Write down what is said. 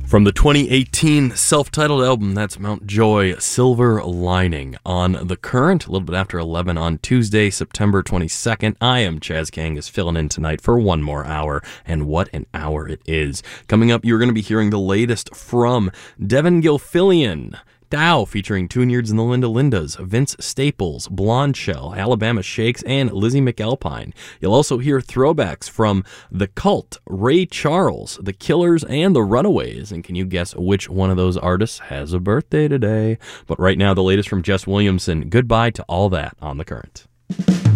From the 2018 self-titled album, that's Mount Joy, Silver Lining. On The Current, a little bit after 11 on Tuesday, September 22nd. I am Chaz Kangas, filling in tonight for one more hour, and what an hour it is. Coming up, you're going to be hearing the latest from Devin Gilfillian, Dow featuring Tune-Yards and the Linda Lindas, Vince Staples, Blonde Shell, Alabama Shakes, and Lizzie McAlpine. You'll also hear throwbacks from The Cult, Ray Charles, The Killers, and The Runaways. And can you guess which one of those artists has a birthday today? But right now, the latest from Jess Williamson. Goodbye to all that on The Current.